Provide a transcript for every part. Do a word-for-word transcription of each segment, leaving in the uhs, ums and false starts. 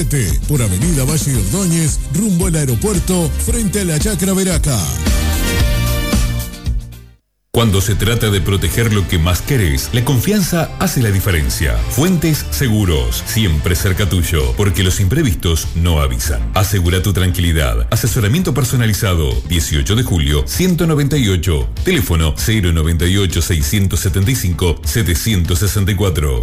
Por Avenida Valle Ordóñez, rumbo al aeropuerto, frente a la Chacra Veraca. Cuando se trata de proteger lo que más querés, la confianza hace la diferencia. Fuentes Seguros, siempre cerca tuyo, porque los imprevistos no avisan. Asegura tu tranquilidad. Asesoramiento personalizado, dieciocho de julio, ciento noventa y ocho. Teléfono cero noventa y ocho, seiscientos setenta y cinco, setecientos sesenta y cuatro.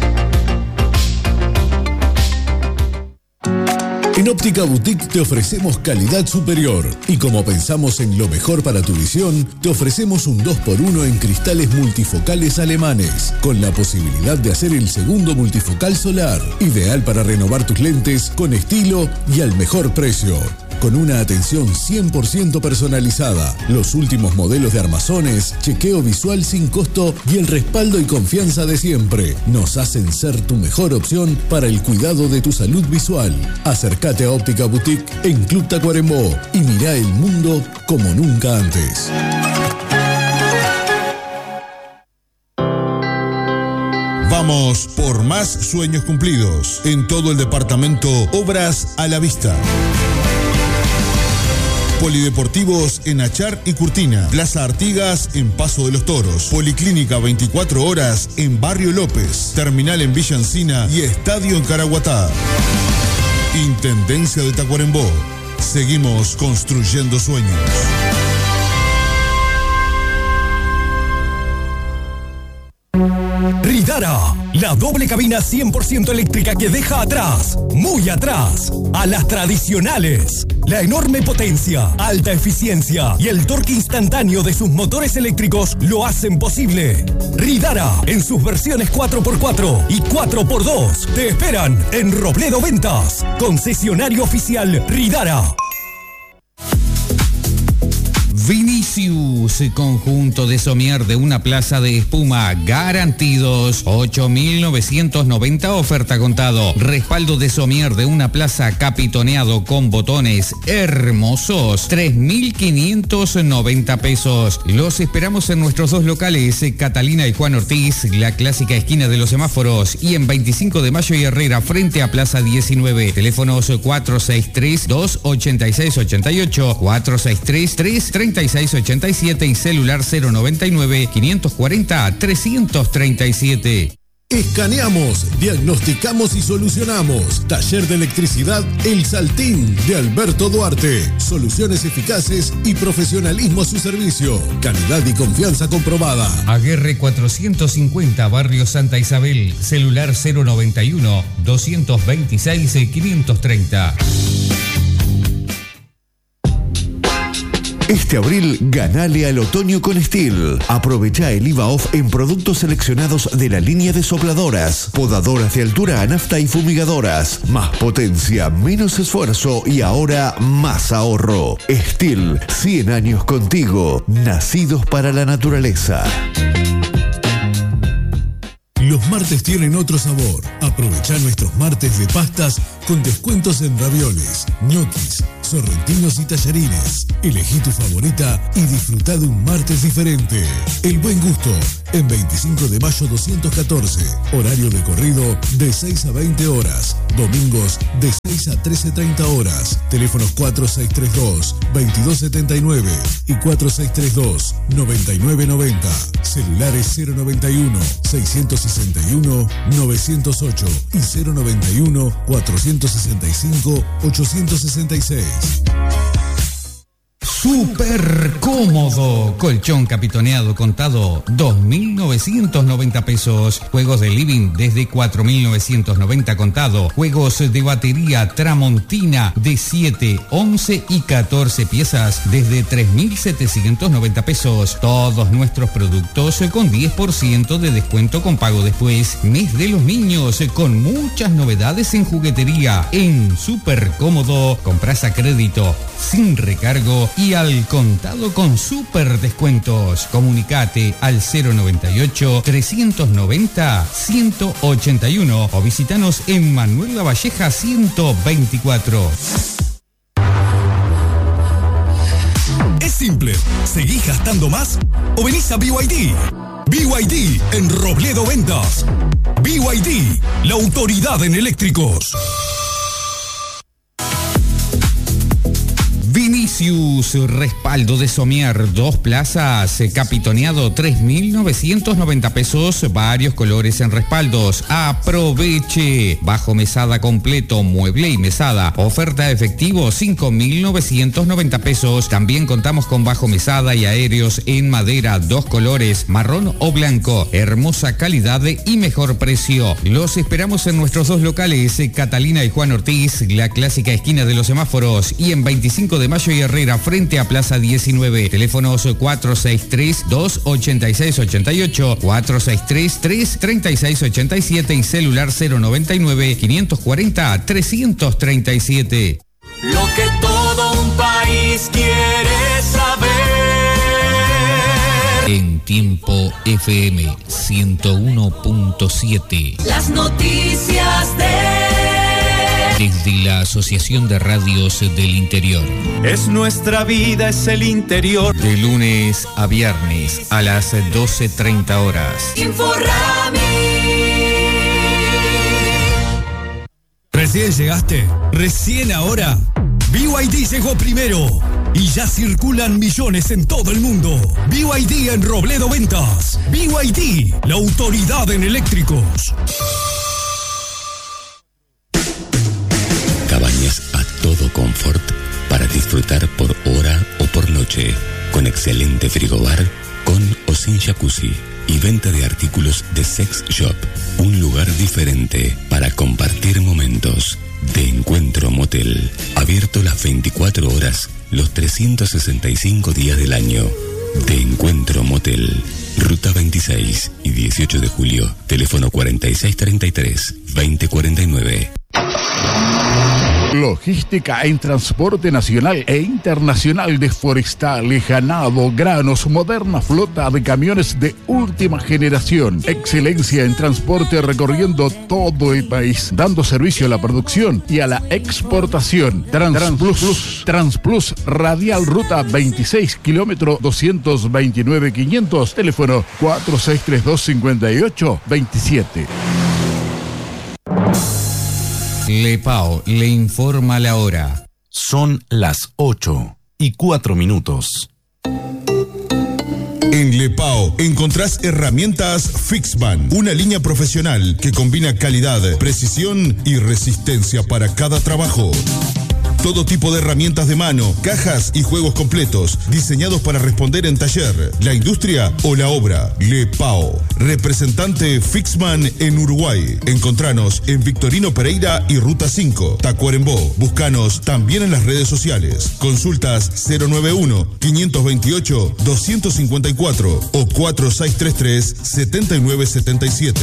En Óptica Boutique te ofrecemos calidad superior y como pensamos en lo mejor para tu visión, te ofrecemos un dos por uno en cristales multifocales alemanes, con la posibilidad de hacer el segundo multifocal solar, ideal para renovar tus lentes con estilo y al mejor precio. Con una atención cien por ciento personalizada, los últimos modelos de armazones, chequeo visual sin costo y el respaldo y confianza de siempre nos hacen ser tu mejor opción para el cuidado de tu salud visual. Acércate a Óptica Boutique en Club Tacuarembó y mirá el mundo como nunca antes. Vamos por más sueños cumplidos. En todo el departamento, obras a la vista. Polideportivos en Achar y Curtina, Plaza Artigas en Paso de los Toros, Policlínica veinticuatro horas en Barrio López, Terminal en Villa Encina y Estadio en Caraguatá. Intendencia de Tacuarembó. Seguimos construyendo sueños. Ridara, la doble cabina cien por ciento eléctrica que deja atrás, muy atrás, a las tradicionales. La enorme potencia, alta eficiencia y el torque instantáneo de sus motores eléctricos lo hacen posible. Ridara, en sus versiones cuatro por cuatro y cuatro por dos, te esperan en Robledo Ventas, concesionario oficial Ridara. Vinicius, conjunto de somier de una plaza de espuma, garantidos, ocho mil novecientos noventa oferta contado. Respaldo de somier de una plaza capitoneado con botones hermosos, tres mil quinientos noventa pesos. Los esperamos en nuestros dos locales, Catalina y Juan Ortiz, la clásica esquina de los semáforos, y en veinticinco de mayo y Herrera, frente a Plaza diecinueve. Teléfonos cuatro seis tres, dos ocho seis ocho ocho, cuatro seis tres, tres tres seis ocho siete y celular cero noventa y nueve, quinientos cuarenta, trescientos treinta y siete. Escaneamos, diagnosticamos y solucionamos. Taller de Electricidad El Saltín de Alberto Duarte. Soluciones eficaces y profesionalismo a su servicio. Calidad y confianza comprobada. Aguerre cuatrocientos cincuenta, Barrio Santa Isabel. Celular cero noventa y uno, doscientos veintiséis, quinientos treinta. Este abril, ganale al otoño con Steel. Aprovecha el I V A off en productos seleccionados de la línea de sopladoras, podadoras de altura a nafta y fumigadoras. Más potencia, menos esfuerzo y ahora más ahorro. Steel, cien años contigo, nacidos para la naturaleza. Los martes tienen otro sabor. Aprovecha nuestros martes de pastas con descuentos en ravioles, ñoquis, sorrentinos y tallarines. Elegí tu favorita y disfruta de un martes diferente. El Buen Gusto, en veinticinco de mayo doscientos catorce. Horario de corrido de seis a veinte horas. Domingos de seis a trece treinta horas. Teléfonos cuatro seis tres dos, veintidós setenta y nueve y cuatro seis tres dos, noventa y nueve noventa. Celulares cero noventa y uno, seiscientos sesenta y uno, novecientos ocho y cero noventa y uno, cuatrocientos sesenta y cinco, ochocientos sesenta y seis. Súper cómodo. Colchón capitoneado contado, dos mil novecientos noventa pesos. Juegos de living desde cuatro mil novecientos noventa contado. Juegos de batería Tramontina de siete, once y catorce piezas desde tres mil setecientos noventa pesos. Todos nuestros productos con diez por ciento de descuento con pago después. Mes de los niños con muchas novedades en juguetería. En Súper Cómodo, compras a crédito, sin recargo y al contado con super descuentos. Comunicate al cero noventa y ocho, trescientos noventa, ciento ochenta y uno o visitanos en Manuel Lavalleja ciento veinticuatro. Es simple, ¿seguís gastando más o venís a B Y D? B Y D en Robledo Ventas. B Y D, la autoridad en eléctricos. Lucius, respaldo de somier, dos plazas, capitoneado tres mil novecientos noventa pesos, varios colores en respaldos. Aproveche. Bajo mesada completo, mueble y mesada. Oferta efectivo cinco mil novecientos noventa pesos. También contamos con bajo mesada y aéreos en madera, dos colores, marrón o blanco. Hermosa calidad y mejor precio. Los esperamos en nuestros dos locales, Catalina y Juan Ortiz, la clásica esquina de los semáforos, y en veinticinco de mayo y Herrera, frente a Plaza diecinueve. Teléfonos cuatro seis tres, dos ocho seis ocho ocho, cuatro seis tres, tres tres seis ocho siete y celular cero noventa y nueve, quinientos cuarenta, trescientos treinta y siete. Lo que todo un país quiere saber. En Tiempo F M ciento uno punto siete. Las noticias de... Desde la Asociación de Radios del Interior. Es nuestra vida, es el interior. De lunes a viernes a las doce treinta horas. Inforrami. ¿Recién llegaste? ¿Recién ahora? B Y D llegó primero y ya circulan millones en todo el mundo. B Y D en Robledo Ventas. B Y D, la autoridad en eléctricos. Cabañas a todo confort para disfrutar por hora o por noche, con excelente frigobar, con o sin jacuzzi, y venta de artículos de Sex Shop. Un lugar diferente para compartir momentos. De Encuentro Motel, abierto las veinticuatro horas, los trescientos sesenta y cinco días del año. De Encuentro Motel, Ruta veintiséis y dieciocho de julio, teléfono cuarenta y seis treinta y tres, veinte cuarenta y nueve. Logística en transporte nacional e internacional de forestales, ganado, granos, moderna flota de camiones de última generación. Excelencia en transporte recorriendo todo el país, dando servicio a la producción y a la exportación. Transplus, Transplus Radial Ruta veintiséis, kilómetro doscientos veintinueve quinientos, teléfono cuatro seis tres dos, cinco ocho dos siete. Lepao le informa la hora. Son las ocho y cuatro minutos. En Lepao encontrás herramientas Fixman, una línea profesional que combina calidad, precisión y resistencia para cada trabajo. Todo tipo de herramientas de mano, cajas y juegos completos, diseñados para responder en taller, la industria o la obra. Lepao, representante Fixman en Uruguay. Encontranos en Victorino Pereira y Ruta cinco, Tacuarembó. Búscanos también en las redes sociales. Consultas cero nueve uno, quinientos veintiocho, doscientos cincuenta y cuatro o cuatro seis tres tres, setenta y nueve setenta y siete.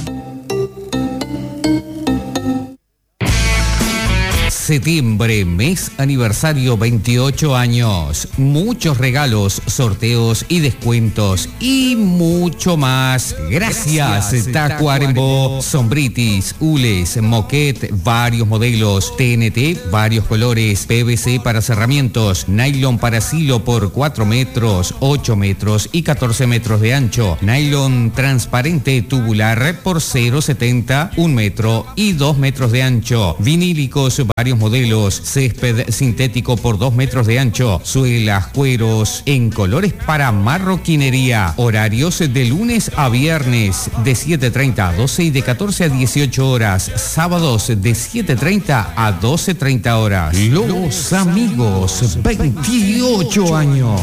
Septiembre, mes aniversario, veintiocho años. Muchos regalos, sorteos y descuentos y mucho más. Gracias, Gracias Tacuarembó. Sombritis, hules, moquet, varios modelos. T N T, varios colores. P V C para cerramientos. Nylon para silo por cuatro metros, ocho metros y catorce metros de ancho. Nylon transparente tubular por cero setenta, un metro y dos metros de ancho. Vinílicos, varios modelos. Césped sintético por dos metros de ancho. Suelas, cueros en colores para marroquinería. Horarios de lunes a viernes de siete treinta a doce y de catorce a dieciocho horas. Sábados de siete treinta a doce treinta horas. Los Amigos, veintiocho años.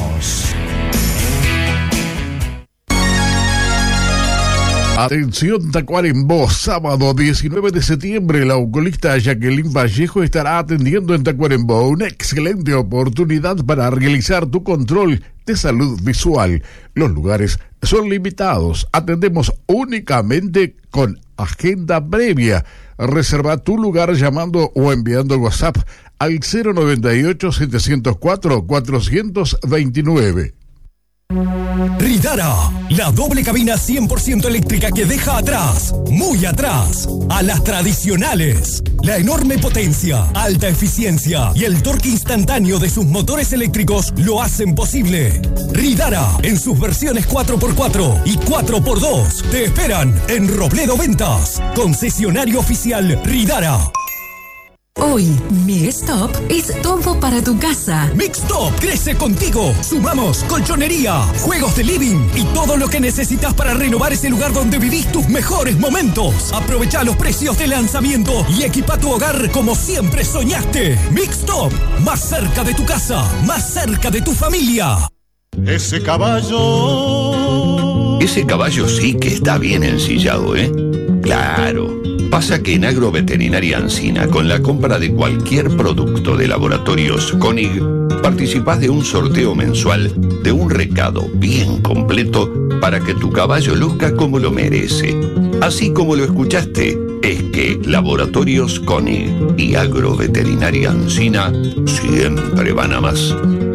Atención Tacuarembó, sábado diecinueve de septiembre, la oculista Jacqueline Vallejo estará atendiendo en Tacuarembó. Una excelente oportunidad para realizar tu control de salud visual. Los lugares son limitados, atendemos únicamente con agenda previa. Reserva tu lugar llamando o enviando WhatsApp al cero noventa y ocho, setecientos cuatro, cuatrocientos veintinueve. Ridara, la doble cabina cien por ciento eléctrica que deja atrás, muy atrás, a las tradicionales. La enorme potencia, alta eficiencia y el torque instantáneo de sus motores eléctricos lo hacen posible. Ridara, en sus versiones cuatro por cuatro y cuatro por dos, te esperan en Robledo Ventas, concesionario oficial Ridara. Hoy, Mixtop es todo para tu casa. Mixtop crece contigo. Sumamos colchonería, juegos de living y todo lo que necesitas para renovar ese lugar donde vivís tus mejores momentos. Aprovecha los precios de lanzamiento y equipa tu hogar como siempre soñaste. Mixtop, más cerca de tu casa, más cerca de tu familia. Ese caballo. Ese caballo sí que está bien ensillado, ¿eh? Claro. Pasa que en Agroveterinaria Ancina, con la compra de cualquier producto de Laboratorios Koenig, participás de un sorteo mensual de un recado bien completo para que tu caballo luzca como lo merece. Así como lo escuchaste, es que Laboratorios Koenig y Agroveterinaria Ancina siempre van a más.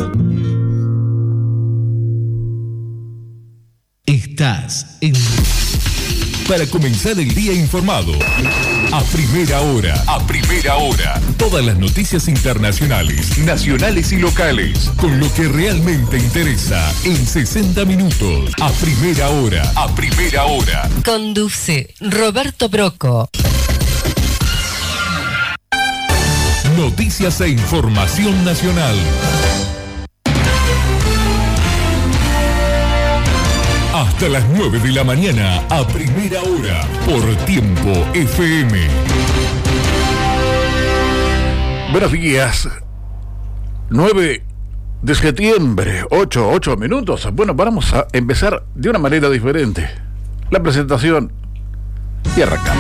Estás en... Para comenzar el día informado. A primera hora. A primera hora. Todas las noticias internacionales, nacionales y locales. Con lo que realmente interesa en sesenta minutos. A primera hora. A primera hora. Conduce Roberto Broco. Noticias e información nacional. Hasta las nueve de la mañana, a primera hora, por Tiempo F M. Buenos días. nueve de septiembre, ocho, ocho minutos. Bueno, vamos a empezar de una manera diferente. La presentación y arrancamos.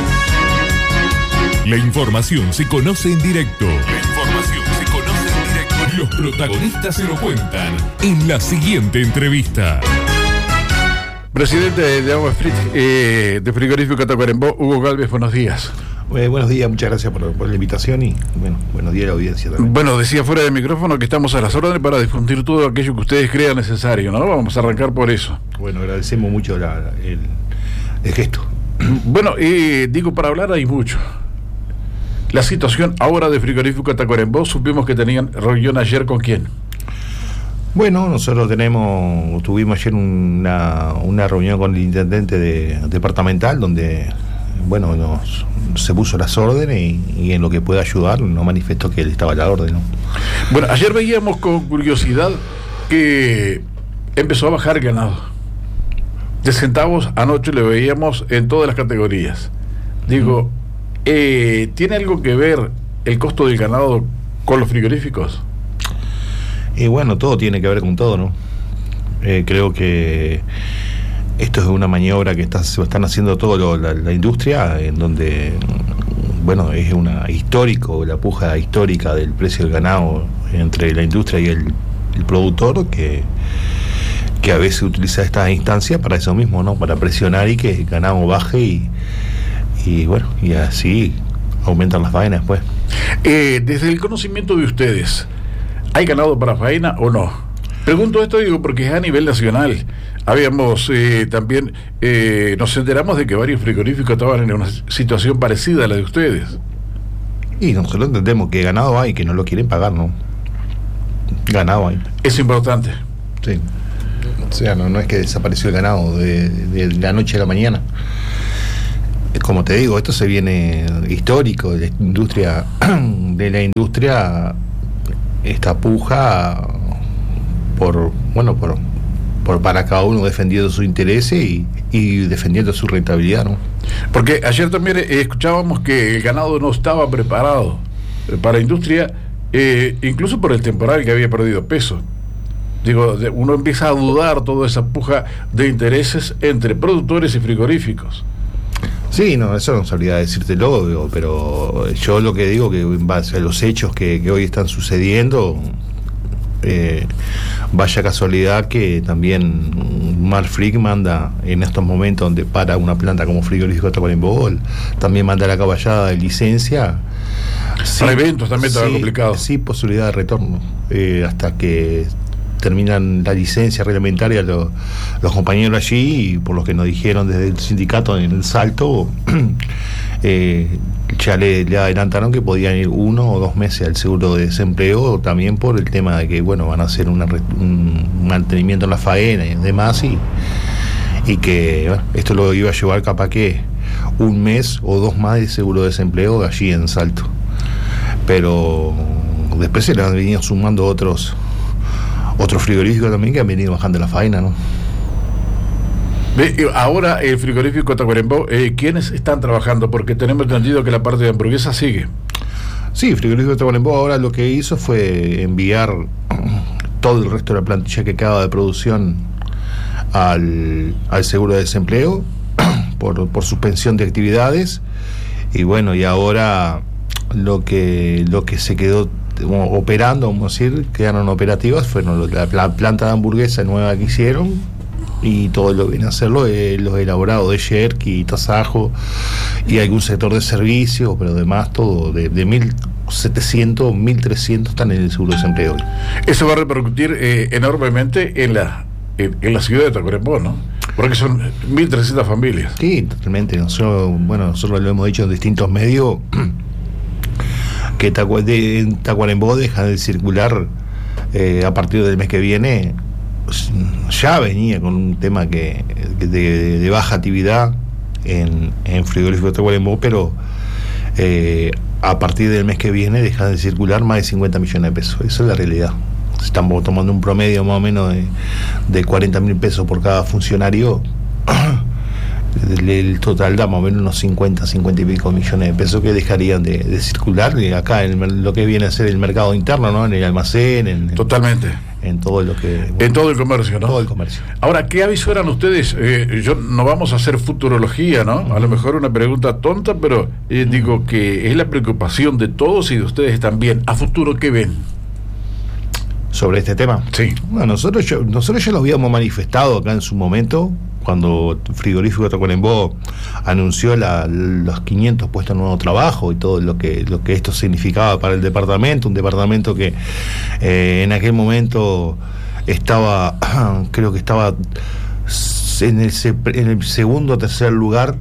La información se conoce en directo. La información se conoce en directo. Los protagonistas se lo cuentan en la siguiente entrevista. Presidente de Agua eh, de Frigorífico Tacuarembó, Hugo Galvez, buenos días. Eh, buenos días, muchas gracias por, por la invitación y bueno, buenos días a la audiencia también. Bueno, decía fuera del micrófono que estamos a las órdenes para difundir todo aquello que ustedes crean necesario, ¿no? Vamos a arrancar por eso. Bueno, agradecemos mucho la, la, el, el gesto. Bueno, eh, digo, para hablar hay mucho. La situación ahora de Frigorífico Tacuarembó, supimos que tenían reunión ayer, ¿con quién? Bueno, nosotros tenemos, tuvimos ayer una, una reunión con el intendente de, departamental donde, bueno, nos, se puso las órdenes y, y en lo que pueda ayudar nos manifestó que él estaba a la orden, ¿no? Bueno, ayer veíamos con curiosidad que empezó a bajar el ganado. De centavos anoche le veíamos en todas las categorías. Digo, eh, ¿tiene algo que ver el costo del ganado con los frigoríficos? Y bueno, todo tiene que ver con todo, ¿no? Eh, creo que esto es una maniobra que está, se están haciendo todo lo, la, la industria, en donde, bueno, es una histórico, la puja histórica del precio del ganado entre la industria y el, el productor, que, que a veces utiliza estas instancias para eso mismo, ¿no? Para presionar y que el ganado baje y, y bueno, y así aumentan las faenas, pues. Eh, desde el conocimiento de ustedes, ¿hay ganado para faena o no? Pregunto esto, digo, porque es a nivel nacional. Habíamos eh, también, eh, nos enteramos de que varios frigoríficos estaban en una situación parecida a la de ustedes. Y nosotros entendemos que ganado hay, que no lo quieren pagar, ¿no? Ganado hay. Es importante. Sí. O sea, no, no es que desapareció el ganado de, de la noche a la mañana. Como te digo, esto se viene histórico de la industria, de la industria... esta puja por bueno por, por para cada uno defendiendo su interés y, y defendiendo su rentabilidad, ¿no? Porque ayer también eh, escuchábamos que el ganado no estaba preparado eh, para la industria, eh, incluso por el temporal que había perdido peso. Digo, de, uno empieza a dudar toda esa puja de intereses entre productores y frigoríficos. Sí, no, eso no sabría decírtelo, digo, pero yo lo que digo que en base a los hechos que, que hoy están sucediendo, eh, vaya casualidad que también Marfrig manda en estos momentos donde para una planta como Frigorífico Tacuarembó, también manda la caballada de licencia. Para sí, eventos también estaba sí, complicado. Sí, posibilidad de retorno, eh, hasta que terminan la licencia reglamentaria los, los compañeros allí, y por lo que nos dijeron desde el sindicato en el Salto, eh, ya le, le adelantaron que podían ir uno o dos meses al seguro de desempleo, también por el tema de que, bueno, van a hacer una, un mantenimiento en la faena y demás, y, y que bueno, esto lo iba a llevar capaz que un mes o dos más de seguro de desempleo allí en Salto. pero después se le han venido sumando otros otros frigoríficos también que han venido bajando la faena, ¿no? Ahora el frigorífico Tacuarembó, eh, ¿quiénes están trabajando? Porque tenemos entendido que la parte de hamburguesa sigue. Sí, el frigorífico Tacuarembó ahora lo que hizo fue enviar todo el resto de la plantilla que quedaba de producción al, al seguro de desempleo por, por suspensión de actividades, y bueno, y ahora lo que lo que se quedó operando, vamos a decir, quedaron operativas, fueron la, la planta de hamburguesa nueva que hicieron, y todo lo que viene a hacerlo eh, los elaborados de jerky, tasajo y algún sector de servicio, pero además todo de, de mil setecientos, mil trescientos están en el seguro de desempleo. Eso va a repercutir eh, enormemente en la en, en la ciudad de Tacuarembó, ¿no? Porque son mil trescientas familias. Sí, totalmente. Nosotros, bueno, nosotros lo hemos dicho en distintos medios, que Tacu- de, en Tacuarembó deja de circular eh, a partir del mes que viene. Ya venía con un tema que de, de baja actividad en, en frigorífico de Tacuarembó, pero eh, a partir del mes que viene dejan de circular más de cincuenta millones de pesos. Esa es la realidad. Estamos tomando un promedio más o menos de, de cuarenta mil pesos por cada funcionario. El, el total da más o menos unos cincuenta, cincuenta y pico millones de pesos que dejarían de, de circular y acá en lo que viene a ser el mercado interno, ¿no? En el almacén, en, totalmente. En todo lo que... Bueno, en todo el comercio, ¿no? Todo el comercio. Ahora, ¿qué aviso eran ustedes? Eh, yo no vamos a hacer futurología, ¿no? Uh-huh. A lo mejor una pregunta tonta, pero eh, uh-huh. digo que es la preocupación de todos y de ustedes también. ¿A futuro qué ven? Sobre este tema. Sí. Bueno, nosotros, yo, nosotros ya lo habíamos manifestado acá en su momento, cuando Frigorífico Tacuarembó anunció la, los quinientos puestos de nuevo trabajo y todo lo que lo que esto significaba para el departamento, un departamento que eh, en aquel momento estaba, creo que estaba en el, en el segundo o tercer lugar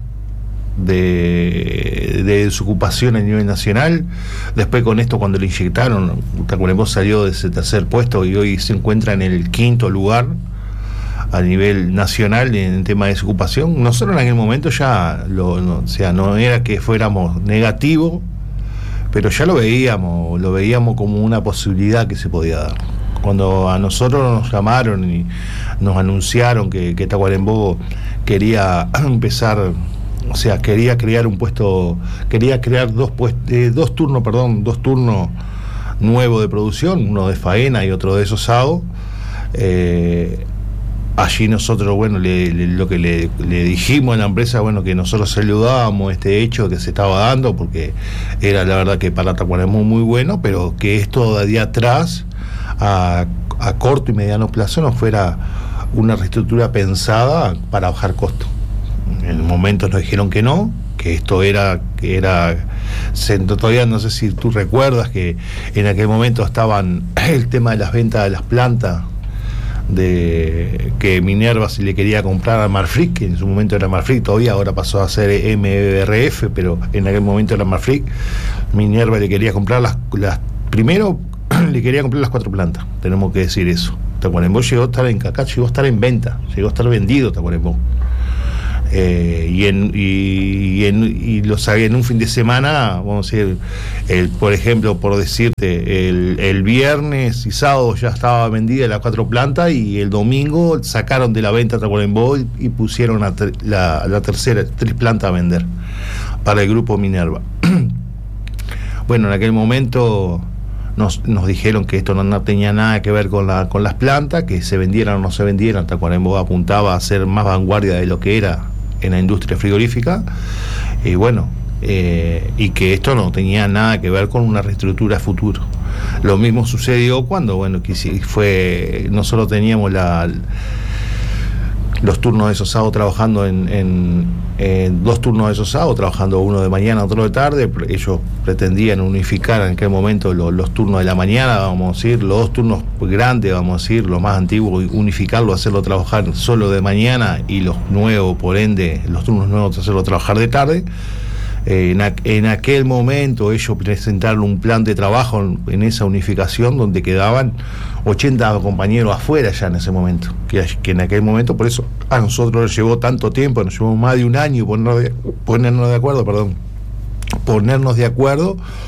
de, de desocupación a nivel nacional. Después con esto, cuando le inyectaron, Tacuarembó salió de ese tercer puesto y hoy se encuentra en el quinto lugar a nivel nacional en el tema de desocupación. Nosotros en aquel momento ya lo, no, o sea, no era que fuéramos negativos, pero ya lo veíamos, lo veíamos como una posibilidad que se podía dar. Cuando a nosotros nos llamaron y nos anunciaron que, que Tacuarembó quería empezar, o sea, quería crear un puesto, quería crear dos puestos, eh, dos turnos, perdón, dos turnos nuevos de producción, uno de faena y otro de desosado. Eh, Allí nosotros, bueno, le, le, lo que le, le dijimos a la empresa, bueno, que nosotros saludábamos este hecho que se estaba dando, porque era la verdad que para Tacuarembó muy bueno, pero que esto de atrás, a, a corto y mediano plazo, no fuera una reestructura pensada para bajar costos. En el momento nos dijeron que no, que esto era, que era, todavía no sé si tú recuerdas que en aquel momento estaban el tema de las ventas de las plantas, de que Minerva se le quería comprar a Marfrig, que en su momento era Marfrig, todavía ahora pasó a ser M R F, pero en aquel momento era Marfrig. Minerva le quería comprar las, las primero le quería comprar las cuatro plantas, tenemos que decir eso. Tacuarembó llegó a estar en Cacá, llegó a estar en venta, llegó a estar vendido Tacuarembó. Eh, y, en, y, y, en, y lo sabía en un fin de semana, vamos a decir, el, por ejemplo, por decirte, el, el viernes y sábado ya estaba vendida las cuatro plantas y el domingo sacaron de la venta Tacuarembó y, y pusieron a ter, la, la tercera, tres plantas a vender para el grupo Minerva. Bueno, en aquel momento nos, nos dijeron que esto no, no tenía nada que ver con, la, con las plantas, que se vendieran o no se vendieran. Tacuarembó apuntaba a ser más vanguardia de lo que era en la industria frigorífica, y bueno, eh, y que esto no tenía nada que ver con una reestructura futuro. Lo mismo sucedió cuando, bueno, que fue, nosotros teníamos la, los turnos de desosado trabajando en, en, en dos turnos de desosado, trabajando uno de mañana, otro de tarde. Ellos pretendían unificar en aquel momento los, los turnos de la mañana, vamos a decir, los dos turnos grandes, vamos a decir, los más antiguos, unificarlo, hacerlo trabajar solo de mañana, y los nuevos, por ende, los turnos nuevos, hacerlo trabajar de tarde. Eh, en, a, en aquel momento ellos presentaron un plan de trabajo en, en esa unificación, donde quedaban ochenta compañeros afuera ya en ese momento, que, que en aquel momento, por eso a nosotros nos llevó tanto tiempo, nos llevó más de un año ponernos de, ponernos de acuerdo, perdón, ponernos de acuerdo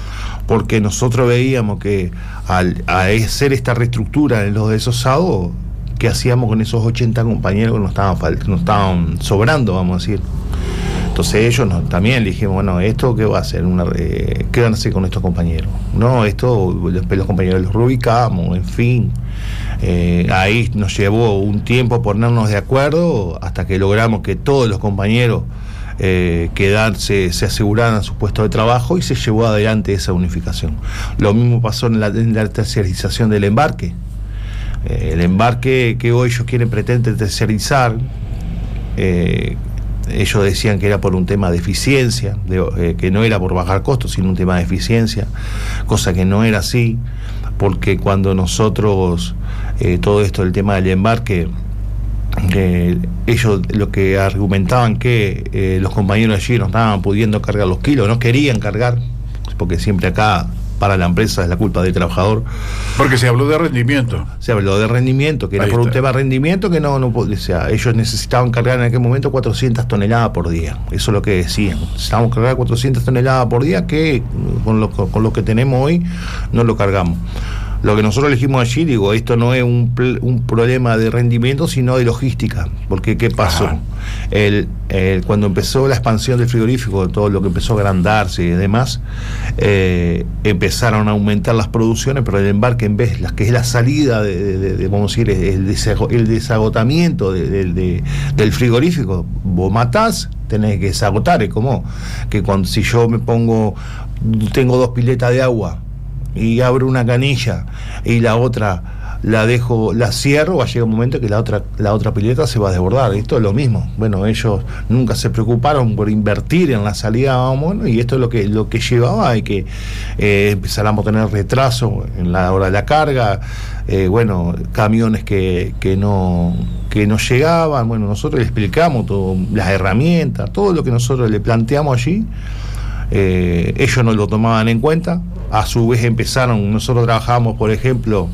porque nosotros veíamos que al a hacer esta reestructura en los desosados, ¿qué hacíamos con esos ochenta compañeros que nos estaban, fal- nos estaban sobrando, vamos a decir? Entonces ellos nos, también le dijimos, bueno, ¿esto qué va a hacer? Una, eh, ¿Qué van a hacer con estos compañeros? No, esto, después los compañeros los reubicamos, en fin. Eh, ahí nos llevó un tiempo ponernos de acuerdo hasta que logramos que todos los compañeros eh, quedarse, se aseguraran su puesto de trabajo y se llevó adelante esa unificación. Lo mismo pasó en la, en la terciarización del embarque. Eh, el embarque que hoy ellos quieren, pretenden terciarizar, eh, ellos decían que era por un tema de eficiencia, de, eh, que no era por bajar costos, sino un tema de eficiencia, cosa que no era así, porque cuando nosotros, eh, todo esto, el tema del embarque, eh, ellos lo que argumentaban que eh, los compañeros allí no estaban pudiendo cargar los kilos, no querían cargar, porque siempre acá para la empresa es la culpa del trabajador. Porque se habló de rendimiento. Se habló de rendimiento, que era Ahí por está. un tema de rendimiento que no, no o sea, ellos necesitaban cargar en aquel momento cuatrocientas toneladas por día. Eso es lo que decían. Necesitábamos cargar cuatrocientas toneladas por día, que con lo, con lo que tenemos hoy no lo cargamos. Lo que nosotros elegimos allí, digo, esto no es un, un problema de rendimiento, sino de logística. Porque, ¿qué pasó? El, el, cuando empezó la expansión del frigorífico, todo lo que empezó a agrandarse y demás, eh, empezaron a aumentar las producciones, pero el embarque, en vez, la, que es la salida, de, de, de, de vamos a decir, el, desago, el desagotamiento de, de, de, del frigorífico, vos matás, tenés que desagotar. Es como que cuando si yo me pongo, tengo dos piletas de agua, y abro una canilla y la otra la dejo, la cierro, va a llegar un momento que la otra la otra pileta se va a desbordar. Esto es lo mismo. Bueno, ellos nunca se preocuparon por invertir en la salida, bueno, y esto es lo que lo que llevaba a que eh, empezáramos a tener retraso en la hora de la carga, eh, bueno, camiones que, que no que no llegaban. Bueno, nosotros le explicamos todo, las herramientas, todo lo que nosotros le planteamos allí. Eh, ellos no lo tomaban en cuenta. A su vez empezaron, nosotros trabajábamos, por ejemplo,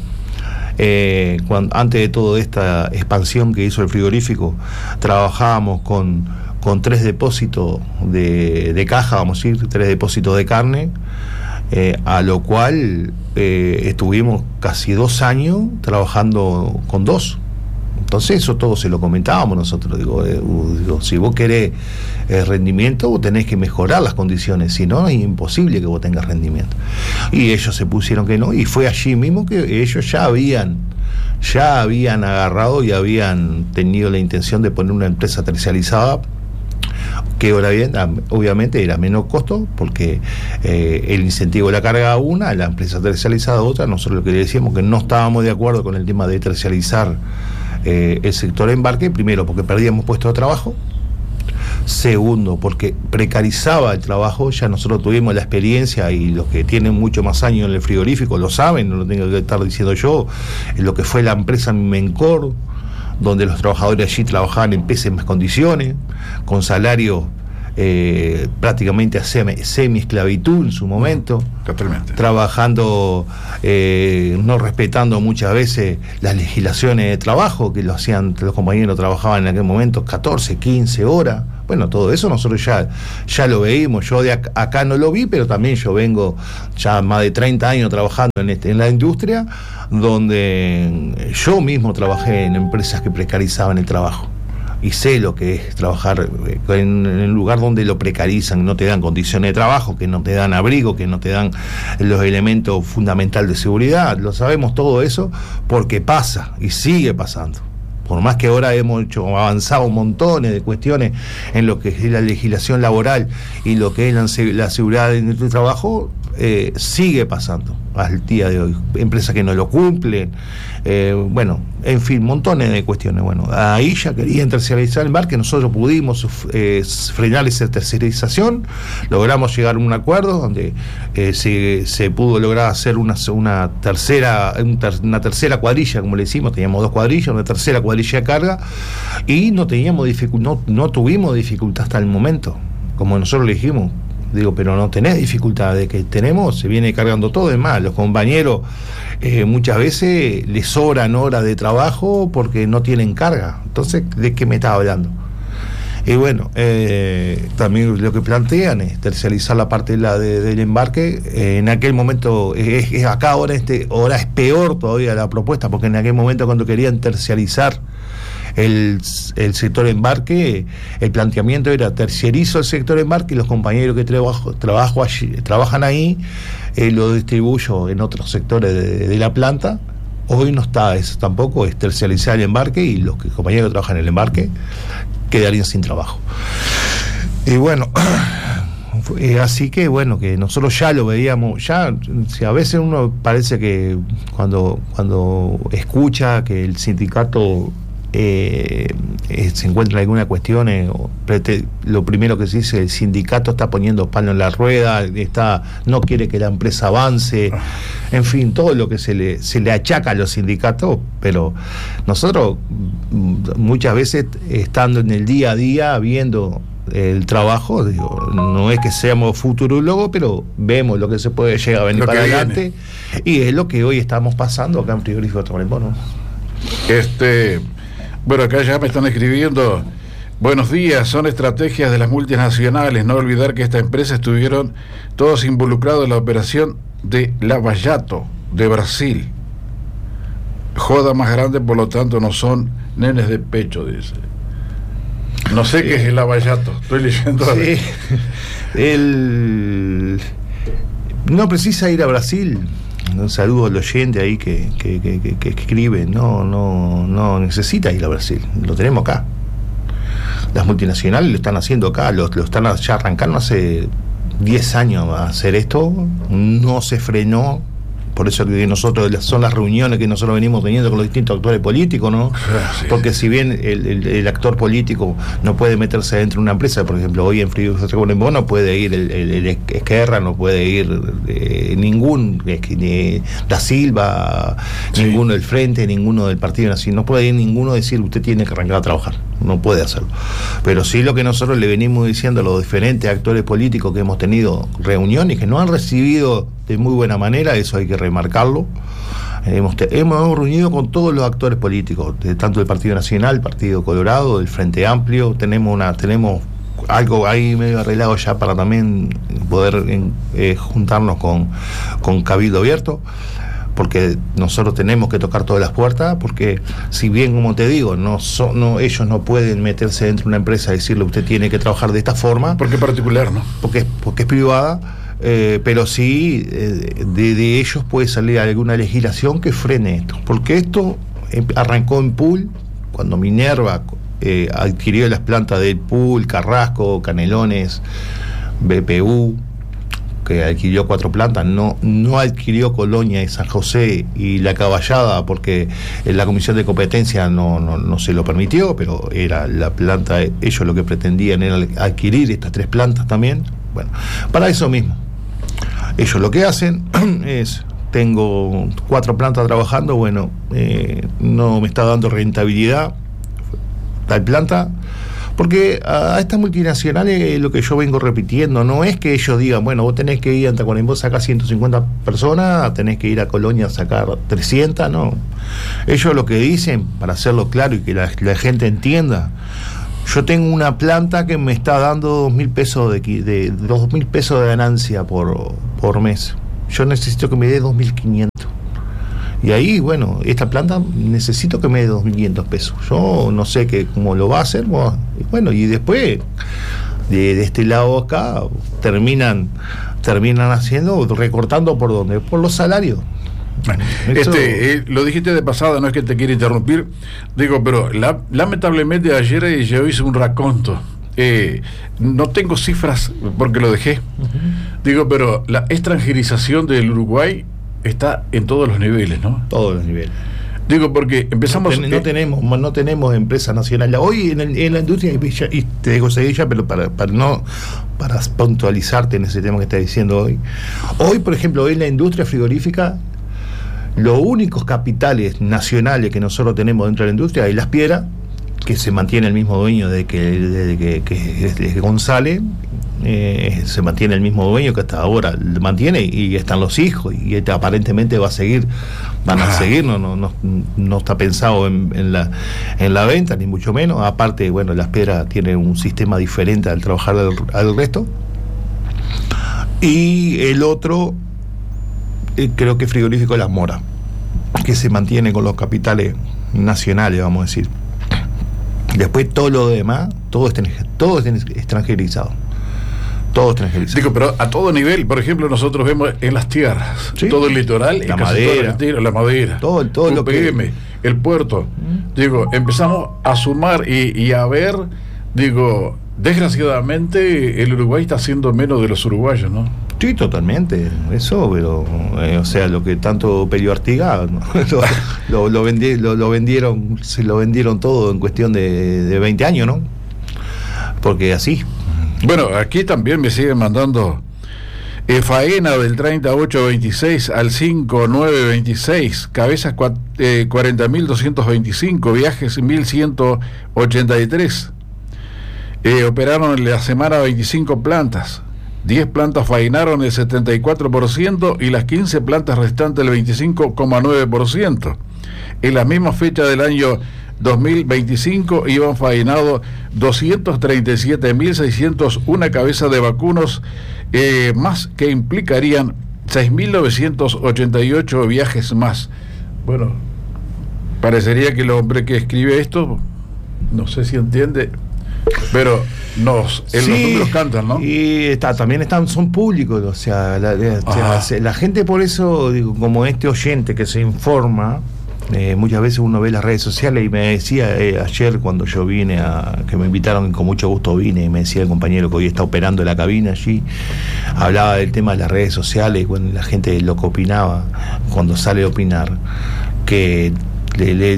eh, cuando, antes de toda esta expansión que hizo el frigorífico, trabajábamos con, con tres depósitos de, de caja, vamos a decir, tres depósitos de carne, eh, a lo cual eh, estuvimos casi dos años trabajando con dos. Entonces eso todo se lo comentábamos nosotros. Digo, eh, digo si vos querés eh, rendimiento, vos tenés que mejorar las condiciones, si no es imposible que vos tengas rendimiento. Y ellos se pusieron que no, y fue allí mismo que ellos ya habían ya habían agarrado y habían tenido la intención de poner una empresa terciarizada, que ahora bien, obviamente era menos costo, porque eh, el incentivo de la carga a una, la empresa terciarizada a otra. Nosotros lo que le decíamos que no estábamos de acuerdo con el tema de terciarizar Eh, el sector embarque, primero porque perdíamos puestos de trabajo, segundo porque precarizaba el trabajo. Ya nosotros tuvimos la experiencia, y los que tienen mucho más años en el frigorífico lo saben, no lo tengo que estar diciendo yo, en lo que fue la empresa Mencor, donde los trabajadores allí trabajaban en pésimas condiciones, con salarios Eh, prácticamente a semi-esclavitud en su momento. Totalmente. Trabajando, eh, no respetando muchas veces las legislaciones de trabajo, que lo hacían, los compañeros trabajaban en aquel momento catorce, quince horas. Bueno, todo eso nosotros ya, ya lo veíamos. Yo de acá, acá no lo vi, pero también yo vengo ya más de treinta años trabajando en, este, en la industria, donde yo mismo trabajé en empresas que precarizaban el trabajo. Y sé lo que es trabajar en un lugar donde lo precarizan, no te dan condiciones de trabajo, que no te dan abrigo, que no te dan los elementos fundamentales de seguridad. Lo sabemos todo eso porque pasa y sigue pasando. Por más que ahora hemos hecho, avanzado montones de cuestiones en lo que es la legislación laboral y lo que es la, la seguridad del trabajo, eh, sigue pasando al día de hoy. Empresas que no lo cumplen, eh, bueno, en fin, montones de cuestiones. Bueno, ahí ya querían terciarizar el embarque. Nosotros pudimos eh, frenar esa terciarización, logramos llegar a un acuerdo donde eh, se, se pudo lograr hacer una, una tercera un ter, una tercera cuadrilla, como le decimos. Teníamos dos cuadrillas, una tercera cuadrilla de carga, y no teníamos dificu- no, no tuvimos dificultad hasta el momento, como nosotros le dijimos. Digo, pero no tenés dificultad, de que tenemos, se viene cargando todo. Es más, los compañeros eh, muchas veces les sobran horas de trabajo porque no tienen carga. Entonces, ¿de qué me estaba hablando? Y bueno, eh, también lo que plantean es terciarizar la parte de la de, del embarque. Eh, en aquel momento, es, es acá ahora, este, ahora es peor todavía la propuesta, porque en aquel momento cuando querían terciarizar el, el sector embarque, el planteamiento era terciarizo el sector embarque y los compañeros que trabajo, trabajo allí, trabajan ahí eh, lo distribuyo en otros sectores de, de la planta. Hoy no está eso tampoco, es terciarizar el embarque y los que, compañeros que trabajan en el embarque quedarían sin trabajo. Y bueno, eh, así que bueno, que nosotros ya lo veíamos, ya si a veces uno parece que cuando, cuando escucha que el sindicato eh, eh, se encuentra en alguna cuestión, eh, lo primero que se dice, el sindicato está poniendo palo en la rueda, está, no quiere que la empresa avance, en fin, todo lo que se le, se le achaca a los sindicatos, pero nosotros muchas veces estando en el día a día viendo el trabajo, digo, no es que seamos futurólogos, pero vemos lo que se puede llegar a venir para adelante viene. Y es lo que hoy estamos pasando acá en Frigorífico Tacuarembó, ¿no? Este, bueno, acá ya me están escribiendo: buenos días, son estrategias de las multinacionales, no olvidar que esta empresa estuvieron todos involucrados en la operación de Lava Jato de Brasil. Joda más grande, por lo tanto no son nenes de pecho, dice. No sé sí. qué es el Lava Jato, estoy leyendo. Sí. El... No precisa ir a Brasil. Un saludo al oyente ahí que, que, que, que, que escribe. No, no, no necesita ir a Brasil, lo tenemos acá. Las multinacionales lo están haciendo acá, lo, lo están ya arrancando hace diez años a hacer esto, no se frenó. Por eso que nosotros son las reuniones que nosotros venimos teniendo con los distintos actores políticos, ¿no? Sí. Porque si bien el, el, el actor político no puede meterse dentro de una empresa, por ejemplo, hoy en Frigorífico Tacuarembó no puede ir el, el, el Esquerra, no puede ir eh, ningún, eh, Da Silva, sí. ninguno del Frente, ninguno del Partido Nacional, no puede ir ninguno a decir usted tiene que arrancar a trabajar, no puede hacerlo. Pero sí lo que nosotros le venimos diciendo a los diferentes actores políticos que hemos tenido reuniones, que no han recibido de muy buena manera, eso hay que remarcarlo. Hemos, te, hemos reunido con todos los actores políticos, de, tanto del Partido Nacional, Partido Colorado, del Frente Amplio. Tenemos una tenemos algo ahí medio arreglado ya para también poder eh, juntarnos con, con Cabildo Abierto, porque nosotros tenemos que tocar todas las puertas, porque si bien, como te digo, no, son, no ellos no pueden meterse dentro de una empresa y decirle usted tiene que trabajar de esta forma. Porque es particular, ¿no? Porque, porque es privada. Eh, pero sí eh, de, de ellos puede salir alguna legislación que frene esto, porque esto eh, arrancó en Pool cuando Minerva eh, adquirió las plantas del Pool, Carrasco, Canelones, B P U, que adquirió cuatro plantas, no, no adquirió Colonia y San José y La Caballada porque la Comisión de Competencia no, no, no se lo permitió, pero era la planta, ellos lo que pretendían era adquirir estas tres plantas también. Bueno, para eso mismo ellos lo que hacen es, tengo cuatro plantas trabajando, bueno, eh, no me está dando rentabilidad tal planta, porque a estas multinacionales lo que yo vengo repitiendo no es que ellos digan, bueno, vos tenés que ir a Tacuarembó a sacar ciento cincuenta personas, tenés que ir a Colonia a sacar trescientas, no. Ellos lo que dicen, para hacerlo claro y que la, la gente entienda, yo tengo una planta que me está dando dos mil pesos de, de dos mil pesos de ganancia por, por mes. Yo necesito que me dé dos mil quinientos. Y ahí, bueno, esta planta necesito que me dé dos mil quinientos pesos. Yo no sé qué, cómo lo va a hacer. Bueno, y después, de, de este lado acá, terminan, terminan haciendo, recortando por dónde, por los salarios. Bueno, este, eh, lo dijiste de pasada, no es que te quiera interrumpir, digo, pero la, lamentablemente ayer eh, yo hice un raconto, eh, no tengo cifras porque lo dejé, uh-huh. digo, pero la extranjerización del Uruguay está en todos los niveles, ¿no? Todos los niveles. Digo, porque empezamos... No, ten, no eh, tenemos no tenemos empresas nacionales. Hoy en, el, en la industria, y te digo Sevilla, pero para, para no para puntualizarte en ese tema que estás diciendo hoy, hoy, por ejemplo, hoy en la industria frigorífica, los únicos capitales nacionales que nosotros tenemos dentro de la industria es Las Piedras que se mantiene el mismo dueño de que, de que, que es González. Eh, se mantiene el mismo dueño que hasta ahora lo mantiene, y están los hijos, y este aparentemente va a seguir, van a ah. seguir, no, no, no, no está pensado en, en la en la venta, ni mucho menos. Aparte, bueno, Las Piedras tiene un sistema diferente al trabajar al, al resto. Y el otro, eh, creo que Frigorífico Las Moras, que se mantiene con los capitales nacionales, vamos a decir. Después todo lo demás, todo es, todo es extranjerizado. Todo extranjerizado. Digo, pero a todo nivel, por ejemplo, nosotros vemos en las tierras, sí, todo el litoral, la madera, todo el la madera, todo, todo lo P M, que... el puerto. ¿Mm? Digo, empezamos a sumar y, y a ver, digo, desgraciadamente el Uruguay está haciendo menos de los uruguayos, ¿no? Sí, totalmente, eso, pero, eh, o sea, lo que tanto peleó Artigas, ¿no? lo, lo, lo, vendi, lo, lo vendieron, se lo vendieron todo en cuestión de, de veinte años, ¿no? Porque así. Bueno, aquí también me siguen mandando eh, faena del treinta y ocho veintiséis al cinco nueve veintiséis, cabezas eh, cuarenta mil doscientos veinticinco, viajes mil ciento ochenta y tres. Eh, operaron en la semana veinticinco plantas, diez plantas faenaron el setenta y cuatro por ciento y las quince plantas restantes el veinticinco coma nueve por ciento. En la misma fecha del año dos mil veinticinco iban faenados doscientos treinta y siete mil seiscientos uno cabezas de vacunos, eh, más, que implicarían seis mil novecientos ochenta y ocho viajes más. Bueno, parecería que el hombre que escribe esto, no sé si entiende, pero nos, en sí, los números cantan, ¿no? Y está, también están, son públicos, o sea, la, la, la gente, por eso, digo, como este oyente que se informa, Eh, muchas veces uno ve las redes sociales, y me decía eh, ayer cuando yo vine a, que me invitaron, con mucho gusto vine, y me decía el compañero que hoy está operando la cabina allí, hablaba del tema de las redes sociales, cuando la gente lo que opinaba cuando sale a opinar, que le, le,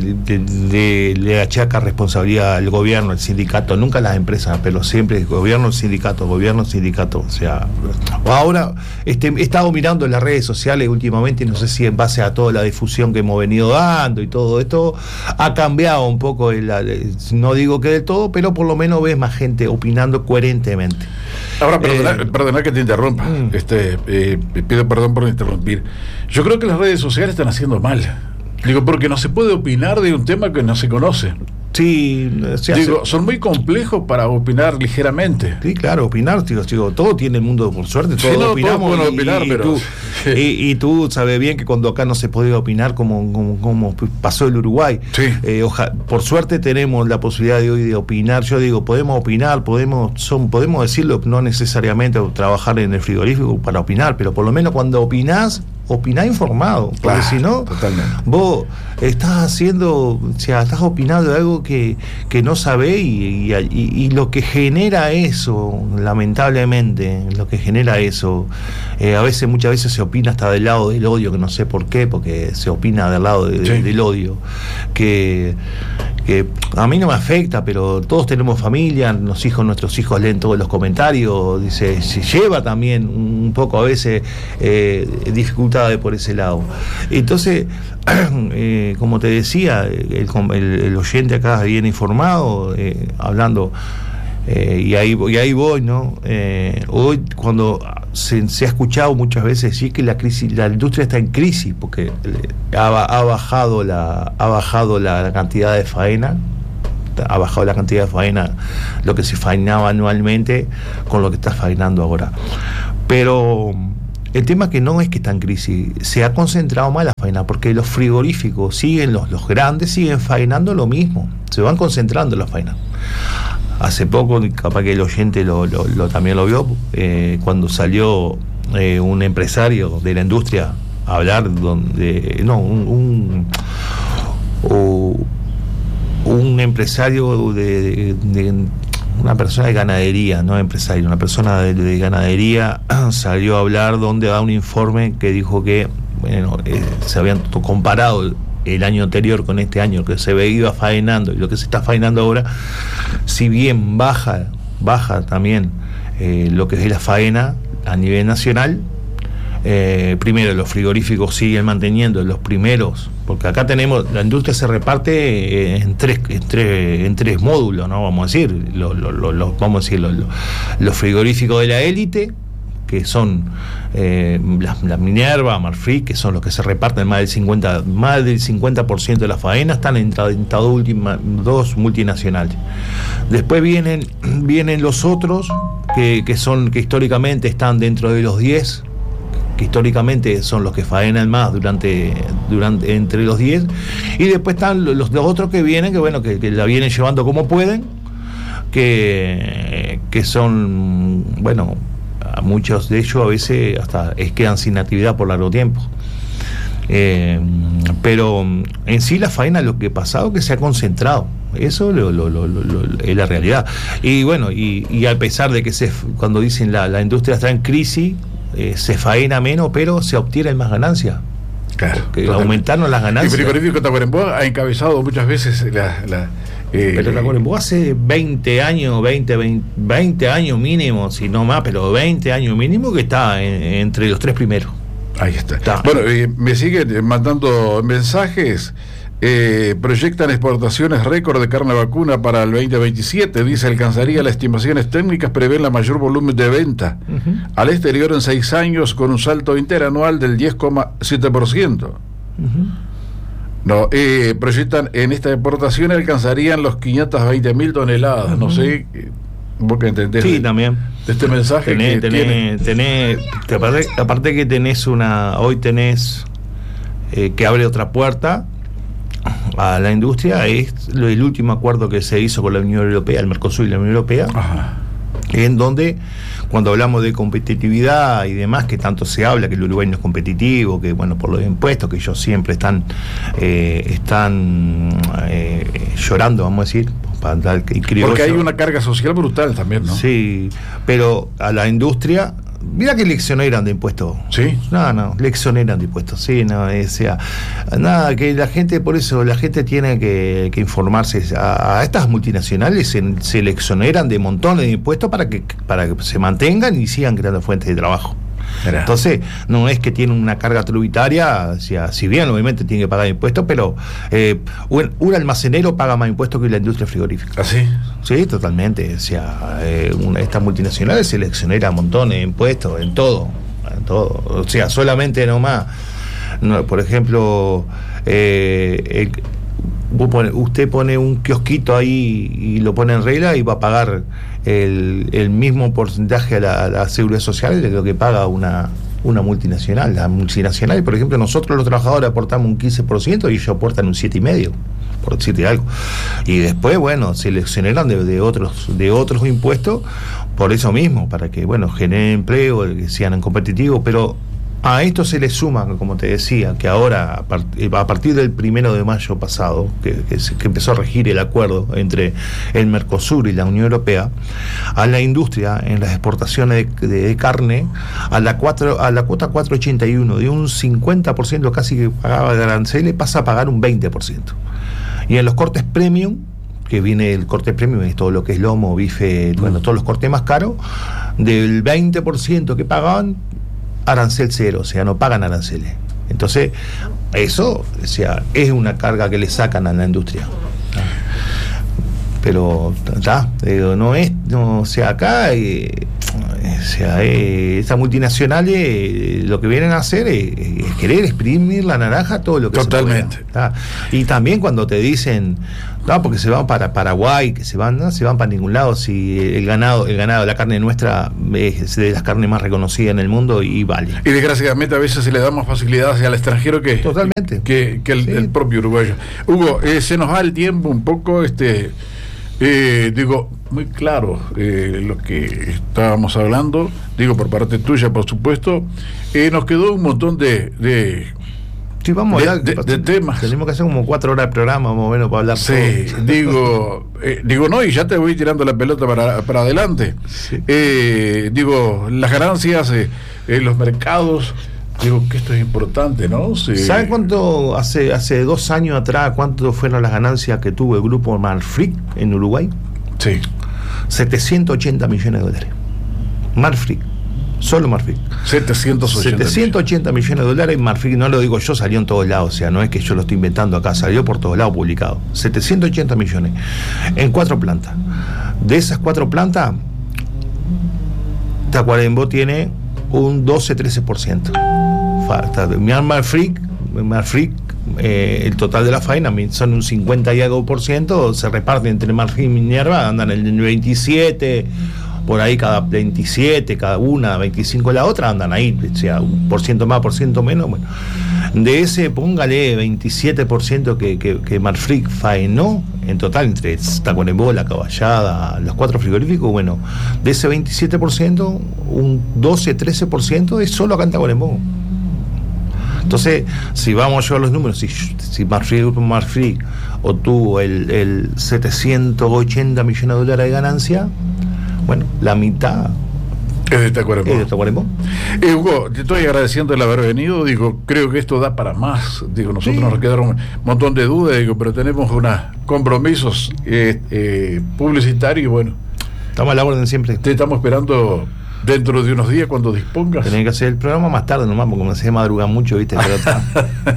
le, le achaca responsabilidad al gobierno, al sindicato, nunca a las empresas, pero siempre el gobierno, el sindicato, gobierno, sindicato. O sea, ahora este, he estado mirando en las redes sociales últimamente, y no sé si en base a toda la difusión que hemos venido dando y todo esto, ha cambiado un poco, el, no digo que del todo, pero por lo menos ves más gente opinando coherentemente. Ahora, perdona, eh, perdona que te interrumpa, mm. este, eh, pido perdón por interrumpir. Yo creo que las redes sociales están haciendo mal. Digo, porque no se puede opinar de un tema que no se conoce. Sí, se digo, hace... son muy complejos para opinar ligeramente. Sí, claro, opinar, digo, digo, todo tiene el mundo, por suerte, todos sí, no, opinamos. Todos y, opinar, y, pero... tú, sí. y, y tú sabes bien que cuando acá no se podía opinar, como, como, como pasó el Uruguay, sí. eh, oja, por suerte tenemos la posibilidad de hoy de opinar. Yo digo, podemos opinar, podemos son podemos decirlo, no necesariamente trabajar en el frigorífico para opinar, pero por lo menos cuando opinás, opiná informado, porque claro, si no, totalmente. Vos estás haciendo, o sea, estás opinando de algo que, que no sabés, y, y, y, y lo que genera eso, lamentablemente, lo que genera eso, eh, a veces, muchas veces se opina hasta del lado del odio, que no sé por qué, porque se opina del lado de, sí. del odio, que, que a mí no me afecta, pero todos tenemos familia, los hijos, nuestros hijos leen todos los comentarios, dice, se lleva también un poco a veces eh, dificultad por ese lado. Entonces, eh, como te decía, el, el, el oyente acá viene informado, eh, hablando, eh, y ahí y ahí voy, ¿no? Eh, hoy, cuando se, se ha escuchado muchas veces decir que la crisis, la industria está en crisis, porque ha, ha bajado la ha bajado la, la cantidad de faena, ha bajado la cantidad de faena, lo que se faenaba anualmente con lo que está faenando ahora. Pero el tema que no es que está en crisis, se ha concentrado más la faena, porque los frigoríficos siguen, los, los grandes siguen faenando lo mismo, se van concentrando la faena. Hace poco, capaz que el oyente lo, lo, lo también lo vio, eh, cuando salió eh, un empresario de la industria a hablar, donde no, un, un, un empresario de, de, de una persona de ganadería, no empresario, una persona de, de ganadería salió a hablar, donde da un informe que dijo que, bueno, eh, se habían comparado el año anterior con este año, que se iba faenando, y lo que se está faenando ahora, si bien baja, baja también eh, lo que es la faena a nivel nacional, Eh, primero, los frigoríficos siguen manteniendo los primeros, porque acá tenemos, la industria se reparte en tres, en tres, en tres módulos, ¿no? Vamos a decir, lo, lo, lo, lo, vamos a decir, lo, lo, los frigoríficos de la élite, que son eh, la, la Minerva, Marfrig, que son los que se reparten más del cincuenta, más del cincuenta por ciento de la faena, están en, en dos multinacionales. Después vienen, vienen los otros, que, que son, que históricamente están dentro de los diez, que históricamente son los que faenan más durante, durante entre los diez, y después están los, los otros que vienen, que bueno, que, que la vienen llevando como pueden, que, que son, bueno, a muchos de ellos a veces hasta es, quedan sin actividad por largo tiempo. Eh, pero en sí la faena, lo que ha pasado que se ha concentrado, eso lo, lo, lo, lo, lo, es la realidad. Y bueno, y, y a pesar de que se, cuando dicen la, la industria está en crisis, Eh, se faena menos, pero se obtienen más ganancias. Claro, porque aumentaron las ganancias. El frigorífico Tacuarembó ha encabezado muchas veces la. la eh, pero Tacuarembó hace veinte años, veinte, veinte, veinte años mínimo, si no más, pero veinte años mínimo que está en, entre los tres primeros. Ahí está. está. Bueno, eh, me siguen mandando mensajes. Eh, proyectan exportaciones récord de carne vacuna para el veinte veintisiete, dice, alcanzaría las estimaciones técnicas, prevén la mayor volumen de venta uh-huh. al exterior en seis años, con un salto interanual del diez coma siete por ciento. Uh-huh. No, eh, proyectan en esta exportación alcanzarían los quinientas veinte mil toneladas, uh-huh. no sé, vos que entendés sí, de, también. de este mensaje. Tenés, que tenés, tenés, que aparte, aparte que tenés una, hoy tenés eh, que abre otra puerta a la industria, es el último acuerdo que se hizo con la Unión Europea, el Mercosur y la Unión Europea, Ajá. en donde cuando hablamos de competitividad y demás, que tanto se habla que el Uruguay no es competitivo, que bueno, por los impuestos, que ellos siempre están eh, están eh, llorando, vamos a decir, para dar el criollo. Porque hay una carga social brutal también, ¿no? Sí, pero a la industria, mira que le exoneran de impuestos. Sí. No, no, le exoneran de impuestos. Sí, no, o sea, nada, que la gente, por eso la gente tiene que, que informarse. A, a estas multinacionales se, se le exoneran de montones de impuestos para que, para que se mantengan y sigan creando fuentes de trabajo. Era. Entonces, no es que tiene una carga tributaria, o sea, si bien obviamente tiene que pagar impuestos, pero eh, un, un almacenero paga más impuestos que la industria frigorífica. ¿Ah, sí? Sí, totalmente. O sea, eh, una, estas multinacionales se le exoneran montones de impuestos en todo, en todo. O sea, solamente nomás, no, por ejemplo, eh, el, usted pone un kiosquito ahí y lo pone en regla y va a pagar el, el mismo porcentaje a la, a la seguridad social de lo que paga una, una multinacional. La multinacional, por ejemplo, nosotros los trabajadores aportamos un quince por ciento y ellos aportan un siete coma cinco por ciento, por decirte algo. Y después, bueno, se les generan de, de otros de otros impuestos por eso mismo, para que, bueno, generen empleo, que sean competitivos, pero a esto se le suma, como te decía, que ahora, a partir del primero de mayo pasado, que, que, que empezó a regir el acuerdo entre el Mercosur y la Unión Europea, a la industria en las exportaciones de, de, de carne, a la, cuatro, a la cuota cuatro ochenta y uno, de un cincuenta por ciento casi que pagaba de aranceles, pasa a pagar un veinte por ciento. Y en los cortes premium, que viene el corte premium, es todo lo que es lomo, bife, bueno, todos los cortes más caros, del veinte por ciento que pagaban, arancel cero, o sea, no pagan aranceles. Entonces, eso, o sea, es una carga que le sacan a la industria. Pero, está, no es, no, o sea, acá, eh, o sea, eh, estas multinacionales eh, lo que vienen a hacer es, es querer exprimir la naranja todo lo que totalmente se pueda. Y también cuando te dicen, no, porque se van para Paraguay, que se van, no se van para ningún lado, si el ganado, el ganado, la carne nuestra es de las carnes más reconocidas en el mundo y vale. Y desgraciadamente a veces se le da más facilidad hacia el extranjero que, totalmente que, que el, sí. el propio uruguayo. Hugo, eh, se nos va el tiempo un poco, este eh, digo, muy claro eh, lo que estábamos hablando, digo por parte tuya, por supuesto, eh, nos quedó un montón de, de Sí, vamos de, a hablar de, de temas. Tenemos que hacer como cuatro horas de programa más o menos para hablar. Sí, todo. digo, eh, digo no, y ya te voy tirando la pelota para, para adelante. Sí. Eh, digo, las ganancias, eh, eh, los mercados, digo que esto es importante, ¿no? Sí. ¿Saben cuánto, hace, hace dos años atrás, cuánto fueron las ganancias que tuvo el grupo Marfrig en Uruguay? Sí. setecientos ochenta millones de dólares. Marfrig. Solo Marfrig. setecientos ochenta, setecientos ochenta millones de dólares. Marfrig, no lo digo yo, salió en todos lados. O sea, no es que yo lo estoy inventando acá, salió por todos lados publicado. setecientos ochenta millones en cuatro plantas. De esas cuatro plantas, Tacuarembó tiene un doce a trece por ciento. Falta. Marfrig, Marfrig eh, el total de la faena son un cincuenta y algo por ciento. Se reparten entre Marfrig y Minerva, andan en el veintisiete. Por ahí cada veintisiete, cada una, veinticinco la otra, andan ahí, o sea, un por ciento más, por ciento menos. Bueno, de ese, póngale veintisiete por ciento que, que, que Marfrig faenó, en total, entre Tacuarembó, La Caballada, los cuatro frigoríficos, bueno, de ese veintisiete por ciento, un doce a trece por ciento es solo acá en Tacuarembó. Entonces, si vamos a llevar los números, si, si Marfrig, Marfrig obtuvo el, el setecientos ochenta millones de dólares de ganancia, bueno, la mitad es de Tacuarembó. Es de Tacuarembó. Eh, Hugo, te estoy agradeciendo el haber venido. Digo, creo que esto da para más. Digo, nosotros sí. Nos quedaron un montón de dudas, digo, pero tenemos unos compromisos eh, eh, publicitarios. Bueno, estamos a la orden siempre. Te estamos esperando dentro de unos días cuando dispongas. Tenés que hacer el programa más tarde nomás, porque me hace madrugar mucho, ¿viste? Pero está.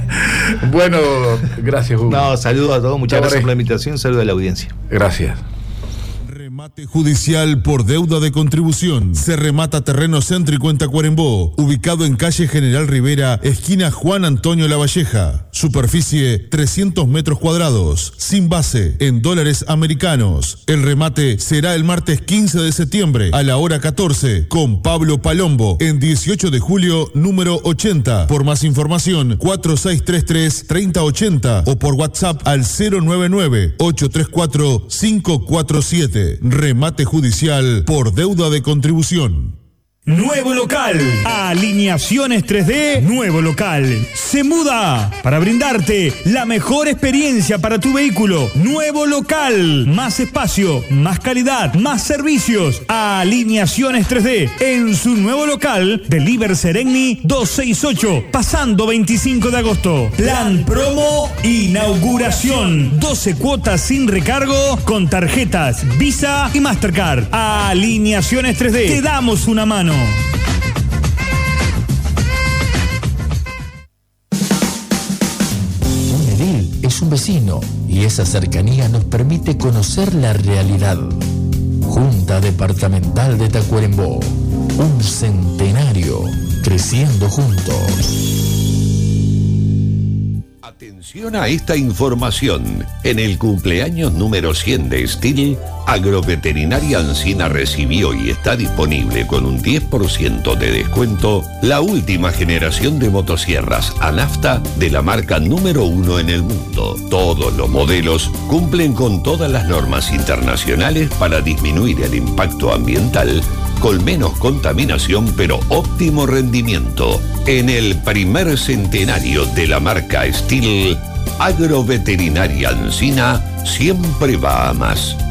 Bueno, gracias, Hugo. No, saludos a todos. Muchas gracias por la invitación. Saludos a la audiencia. Gracias. Remate judicial por deuda de contribución. Se remata terreno céntrico en Tacuarembó, ubicado en calle General Rivera, esquina Juan Antonio Lavalleja. Superficie trescientos metros cuadrados, sin base, en dólares americanos. El remate será el martes quince de septiembre a la hora catorce con Pablo Palombo en dieciocho de julio, número ochenta. Por más información, cuatro seis tres tres, tres cero ocho cero o por WhatsApp al cero nueve nueve, ocho tres cuatro, cinco cuatro siete. Remate judicial por deuda de contribución. Nuevo local, Alineaciones tres D, nuevo local, se muda para brindarte la mejor experiencia para tu vehículo. Nuevo local, más espacio, más calidad, más servicios. Alineaciones tres D, en su nuevo local de Liber Seregni doscientos sesenta y ocho, pasando veinticinco de agosto. Plan promo, inauguración, doce cuotas sin recargo con tarjetas Visa y Mastercard. Alineaciones tres D, te damos una mano. Un edil es un vecino y esa cercanía nos permite conocer la realidad. Junta Departamental de Tacuarembó, un centenario creciendo juntos. Atención a esta información. En el cumpleaños número cien de Stihl, Agroveterinaria Ancina recibió y está disponible con un diez por ciento de descuento la última generación de motosierras Anafta de la marca número uno en el mundo. Todos los modelos cumplen con todas las normas internacionales para disminuir el impacto ambiental, con menos contaminación pero óptimo rendimiento. En el primer centenario de la marca Stihl, Agroveterinaria Ancina siempre va a más.